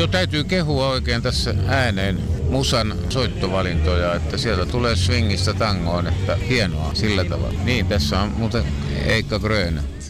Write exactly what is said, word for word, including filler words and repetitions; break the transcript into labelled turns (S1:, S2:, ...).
S1: Jo täytyy kehua oikein tässä ääneen musan soittovalintoja, että sieltä tulee swingistä tangoon, että hienoa sillä tavalla. Niin, tässä on muuten Eikka Grön.